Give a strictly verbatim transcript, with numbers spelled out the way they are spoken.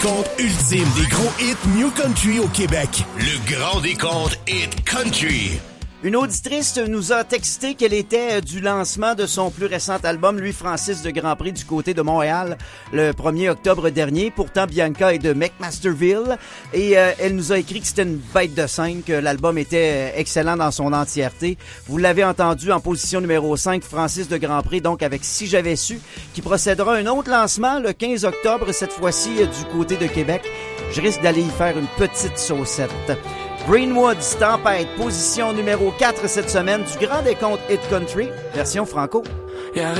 Compte ultime des gros hits New Country au Québec. Le Grand Décompte Hit Country. Une auditrice nous a texté qu'elle était du lancement de son plus récent album, Louis-Francis de Grand Prix du côté de Montréal, le premier octobre dernier. Pourtant, Bianca est de McMasterville et euh, elle nous a écrit que c'était une bête de scène, que l'album était excellent dans son entièreté. Vous l'avez entendu en position numéro cinq, Francis de Grand Prix, donc avec Si j'avais su, qui procédera à un autre lancement le quinze octobre, cette fois-ci du côté de Québec. Je risque d'aller y faire une petite saucette. Greenwoods, Tempête, position numéro quatre cette semaine du Grand Décompte Hit Country, version franco. Y'a